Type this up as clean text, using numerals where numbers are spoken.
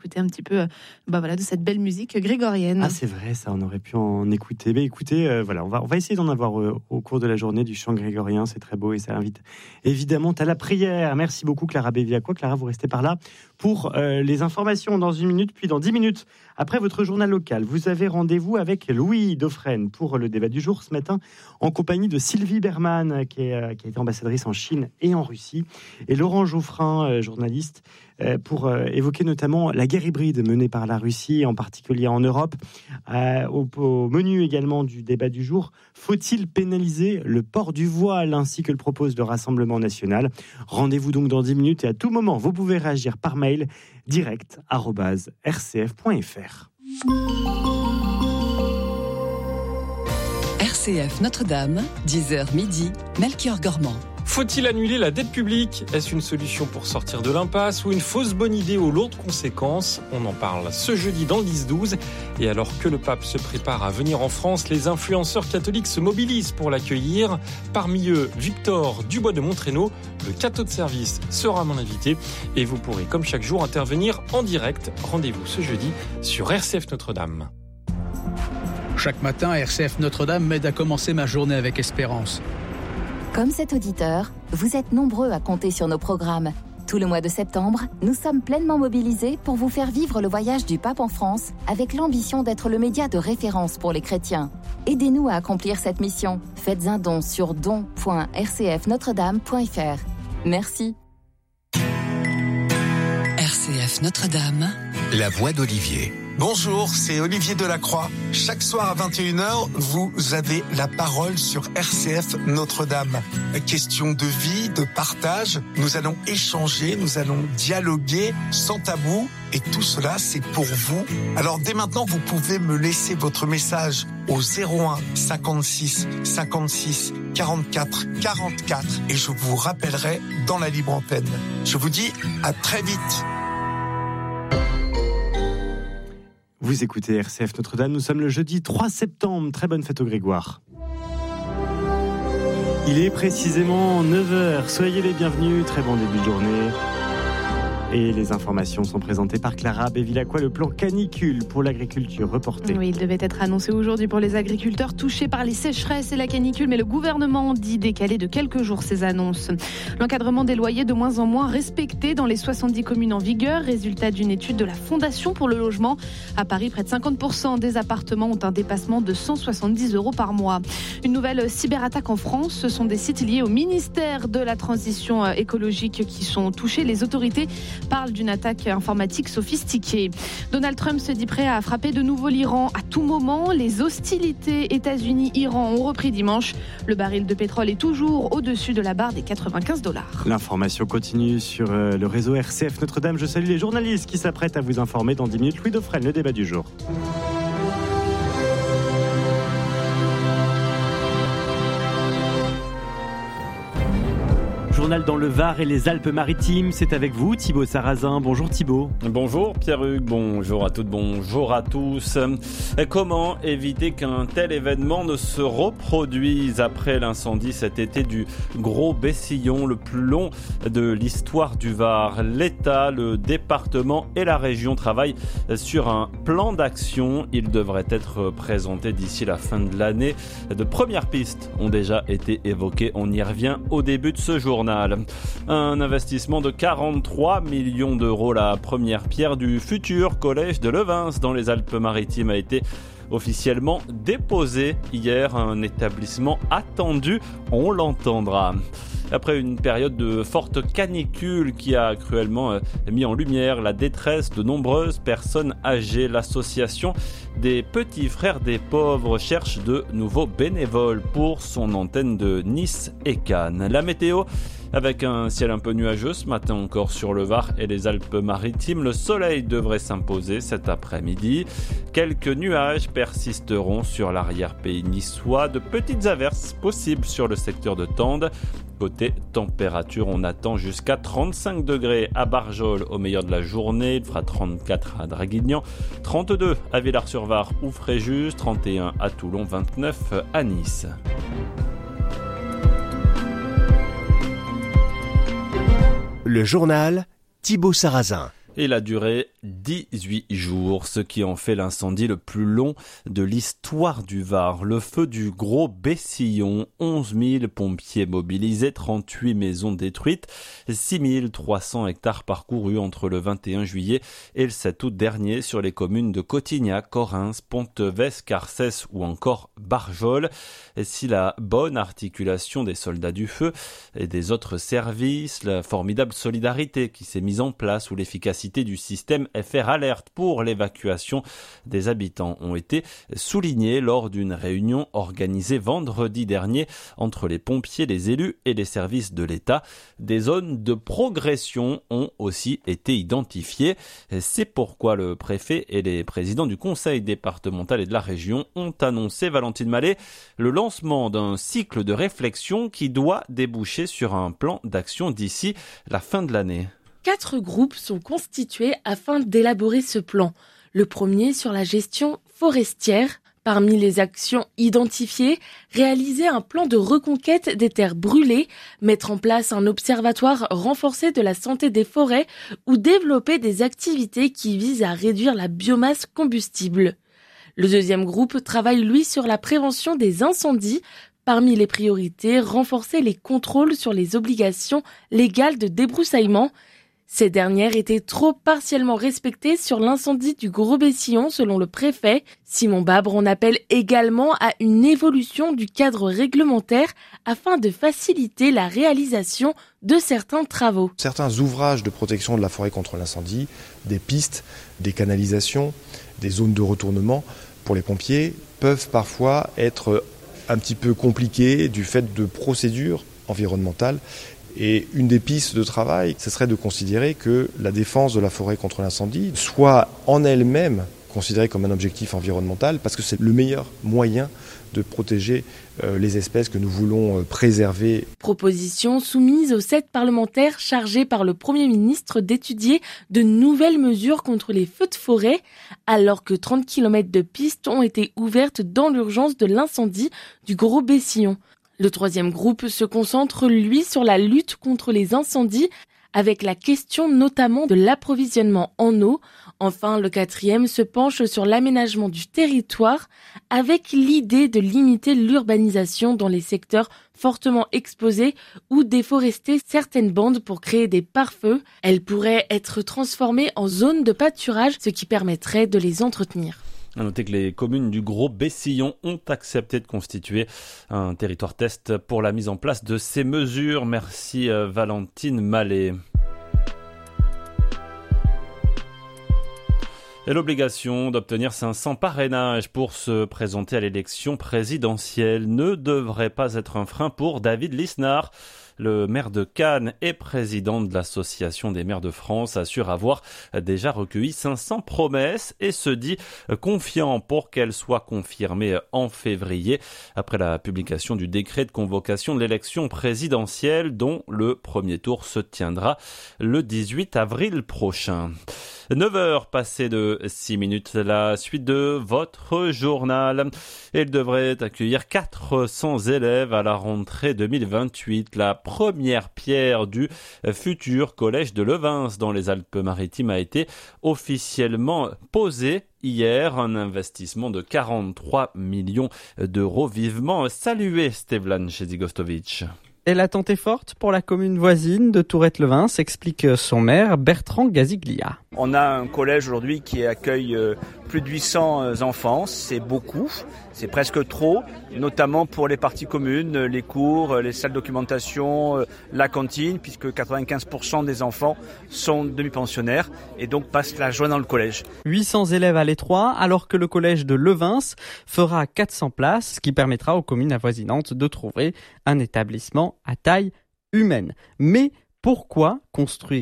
écouter un petit peu de cette belle musique grégorienne. Ah, c'est vrai, ça, on aurait pu en écouter. Mais écoutez, on va essayer d'en avoir au cours de la journée du chant grégorien. C'est très beau et ça invite évidemment à la prière. Merci beaucoup, Clara Bevilacqua. Clara, vous restez par là pour les informations dans 1 minute. Puis dans 10 minutes, après votre journal local, vous avez rendez-vous avec Louis Dauphren pour le débat du jour ce matin, en compagnie de Sylvie Berman, qui a été ambassadrice en Chine et en Russie, et Laurent Geoffrin, journaliste, pour évoquer notamment la guerre hybride menée par la Russie, en particulier en Europe. Au menu également du débat du jour, faut-il pénaliser le port du voile, ainsi que le propose le Rassemblement national? Rendez-vous donc dans 10 minutes et à tout moment, vous pouvez réagir par mail direct@rcf.fr. RCF Notre-Dame, 10h midi, Melchior Gormand. Faut-il annuler la dette publique ? Est-ce une solution pour sortir de l'impasse ou une fausse bonne idée aux lourdes conséquences ? On en parle ce jeudi dans le 10-12. Et alors que le pape se prépare à venir en France, les influenceurs catholiques se mobilisent pour l'accueillir. Parmi eux, Victor Dubois de Montrénaud, le cateau de service, sera mon invité. Et vous pourrez, comme chaque jour, intervenir en direct. Rendez-vous ce jeudi sur RCF Notre-Dame. Chaque matin, RCF Notre-Dame m'aide à commencer ma journée avec espérance. Comme cet auditeur, vous êtes nombreux à compter sur nos programmes. Tout le mois de septembre, nous sommes pleinement mobilisés pour vous faire vivre le voyage du pape en France avec l'ambition d'être le média de référence pour les chrétiens. Aidez-nous à accomplir cette mission. Faites un don sur don.rcfnotredame.fr. Merci. RCF Notre-Dame, la voix d'Olivier. Bonjour, c'est Olivier Delacroix. Chaque soir à 21h, vous avez la parole sur RCF Notre-Dame. Question de vie, de partage. Nous allons échanger, nous allons dialoguer sans tabou. Et tout cela, c'est pour vous. Alors dès maintenant, vous pouvez me laisser votre message au 01 56 56 44 44 et je vous rappellerai dans la libre antenne. Je vous dis à très vite. Vous écoutez RCF Notre-Dame, nous sommes le jeudi 3 septembre. Très bonne fête au Grégoire. Il est précisément 9h. Soyez les bienvenus. Très bon début de journée. Et les informations sont présentées par Clara Bevilacqua, le plan canicule pour l'agriculture reporté. Oui, il devait être annoncé aujourd'hui pour les agriculteurs touchés par les sécheresses et la canicule, mais le gouvernement dit décaler de quelques jours ces annonces. L'encadrement des loyers de moins en moins respecté dans les 70 communes en vigueur, résultat d'une étude de la Fondation pour le logement. À Paris, près de 50% des appartements ont un dépassement de 170 € par mois. Une nouvelle cyberattaque en France, ce sont des sites liés au ministère de la Transition écologique qui sont touchés. Les autorités parle d'une attaque informatique sophistiquée. Donald Trump se dit prêt à frapper de nouveau l'Iran à tout moment. Les hostilités États-Unis-Iran ont repris dimanche. Le baril de pétrole est toujours au-dessus de la barre des $95. L'information continue sur le réseau RCF Notre-Dame. Je salue les journalistes qui s'apprêtent à vous informer dans 10 minutes. Louis Dauphren, le débat du jour. Journal dans le Var et les Alpes-Maritimes, c'est avec vous Thibaut Sarrazin. Bonjour Thibaut. Bonjour Pierre-Hugues, bonjour à toutes, bonjour à tous. Comment éviter qu'un tel événement ne se reproduise après l'incendie cet été du Gros Bessillon, le plus long de l'histoire du Var? L'État, le département et la région travaillent sur un plan d'action. Il devrait être présenté d'ici la fin de l'année. De premières pistes ont déjà été évoquées, on y revient au début de ce journal. Un investissement de 43 millions d'euros, la première pierre du futur collège de Levins dans les Alpes-Maritimes a été officiellement déposée hier. Un établissement attendu, on l'entendra. Après une période de forte canicule qui a cruellement mis en lumière la détresse de nombreuses personnes âgées, l'association des Petits Frères des Pauvres cherche de nouveaux bénévoles pour son antenne de Nice et Cannes. La météo, avec un ciel un peu nuageux ce matin encore sur le Var et les Alpes-Maritimes, le soleil devrait s'imposer cet après-midi. Quelques nuages persisteront sur l'arrière-pays niçois, de petites averses possibles sur le secteur de Tende. Côté température, on attend jusqu'à 35 degrés à Barjol au meilleur de la journée. Il fera 34 à Draguignan, 32 à Villars-sur-Var ou Fréjus, 31 à Toulon, 29 à Nice. Le journal Thibaut Sarrazin. Il a duré 18 jours, ce qui en fait l'incendie le plus long de l'histoire du Var. Le feu du Gros Bessillon, 11 000 pompiers mobilisés, 38 maisons détruites, 6 300 hectares parcourus entre le 21 juillet et le 7 août dernier sur les communes de Cotignac, Correns, Ponteves, Carcès ou encore Barjol. Et si la bonne articulation des soldats du feu et des autres services, la formidable solidarité qui s'est mise en place ou l'efficacité du système FR Alert pour l'évacuation des habitants ont été soulignés lors d'une réunion organisée vendredi dernier entre les pompiers, les élus et les services de l'État. Des zones de progression ont aussi été identifiées. C'est pourquoi le préfet et les présidents du conseil départemental et de la région ont annoncé, Valentine Mallet, le lancement d'un cycle de réflexion qui doit déboucher sur un plan d'action d'ici la fin de l'année. 4 groupes sont constitués afin d'élaborer ce plan. Le premier sur la gestion forestière. Parmi les actions identifiées, réaliser un plan de reconquête des terres brûlées, mettre en place un observatoire renforcé de la santé des forêts ou développer des activités qui visent à réduire la biomasse combustible. Le deuxième groupe travaille, lui, sur la prévention des incendies. Parmi les priorités, renforcer les contrôles sur les obligations légales de débroussaillement. Ces dernières étaient trop partiellement respectées sur l'incendie du Gros Bessillon, selon le préfet. Simon Babre en appelle également à une évolution du cadre réglementaire afin de faciliter la réalisation de certains travaux. Certains ouvrages de protection de la forêt contre l'incendie, des pistes, des canalisations, des zones de retournement pour les pompiers peuvent parfois être un petit peu compliqués du fait de procédures environnementales. Et une des pistes de travail, ce serait de considérer que la défense de la forêt contre l'incendie soit en elle-même considérée comme un objectif environnemental parce que c'est le meilleur moyen de protéger les espèces que nous voulons préserver. Proposition soumise aux 7 parlementaires chargés par le Premier ministre d'étudier de nouvelles mesures contre les feux de forêt, alors que 30 km de pistes ont été ouvertes dans l'urgence de l'incendie du Gros Bessillon. Le troisième groupe se concentre, lui, sur la lutte contre les incendies, avec la question notamment de l'approvisionnement en eau. Enfin, le quatrième se penche sur l'aménagement du territoire, avec l'idée de limiter l'urbanisation dans les secteurs fortement exposés ou déforester certaines bandes pour créer des pare-feux. Elles pourraient être transformées en zones de pâturage, ce qui permettrait de les entretenir. À noter que les communes du Gros Bessillon ont accepté de constituer un territoire test pour la mise en place de ces mesures. Merci Valentine Mallet. Et l'obligation d'obtenir 500 parrainages pour se présenter à l'élection présidentielle ne devrait pas être un frein pour David Lisnard. Le maire de Cannes et président de l'Association des maires de France assure avoir déjà recueilli 500 promesses et se dit confiant pour qu'elles soient confirmées en février après la publication du décret de convocation de l'élection présidentielle dont le premier tour se tiendra le 18 avril prochain. 9h passées de 6 minutes, la suite de votre journal. Il devrait accueillir 400 élèves à la rentrée 2028. La première pierre du futur collège de Levins dans les Alpes-Maritimes a été officiellement posée hier. Un investissement de 43 millions d'euros vivement salué, Stevlan Chezigostovic. Et l'attente est forte pour la commune voisine de Tourette-Levins, s'explique son maire Bertrand Gaziglia. On a un collège aujourd'hui qui accueille plus de 800 enfants, c'est beaucoup, c'est presque trop, notamment pour les parties communes, les cours, les salles de documentation, la cantine, puisque 95% des enfants sont demi-pensionnaires et donc passent la journée dans le collège. 800 élèves à l'étroit, alors que le collège de Levins fera 400 places, ce qui permettra aux communes avoisinantes de trouver un établissement à taille humaine. Mais pourquoi construire